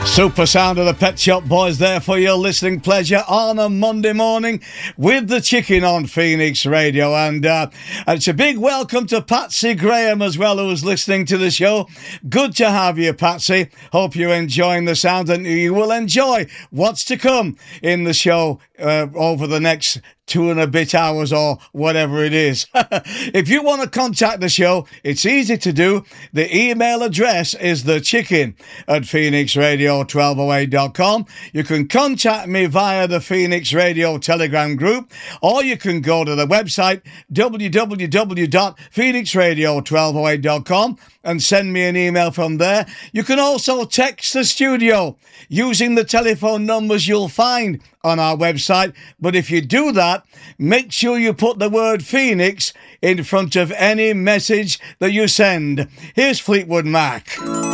Super sound of the Pet Shop Boys there for your listening pleasure on a Monday morning with the Chicken on Phoenix Radio. And it's a big welcome to Patsy Graham as well, who's listening to the show. Good to have you, Patsy. Hope you're enjoying the sound and you will enjoy what's to come in the show over the next 2.5 hours or whatever it is. If you want to contact the show, it's easy to do. The email address is thechicken@phoenixradio1208.com. You can contact me via the Phoenix Radio Telegram group, or you can go to the website www.phoenixradio1208.com and send me an email from there. You can also text the studio using the telephone numbers you'll find on our website. But if you do that, make sure you put the word Phoenix in front of any message that you send. Here's Fleetwood Mac.